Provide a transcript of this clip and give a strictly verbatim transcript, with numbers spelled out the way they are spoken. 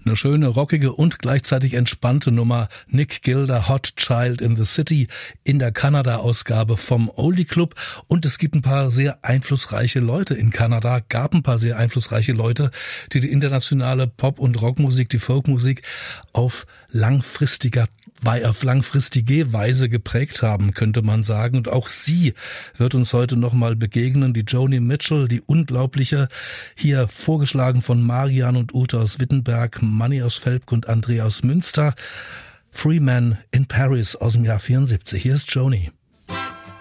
Eine schöne, rockige und gleichzeitig entspannte Nummer. Nick Gilder, Hot Child in the City in der Kanada-Ausgabe vom Oldie Club. Und es gibt ein paar sehr einflussreiche Leute in Kanada, gab ein paar sehr einflussreiche Leute, die die internationale Pop- und Rockmusik, die Folkmusik auf langfristiger auf langfristige Weise geprägt haben, könnte man sagen. Und auch sie wird uns heute nochmal begegnen. Die Joni Mitchell, die unglaubliche, hier vorgeschlagen von Marian und Ute aus Wittenberg, Manni aus Velpk und Andrea aus Münster. Free Man in Paris aus dem Jahr vierundsiebzig. Hier ist Joni.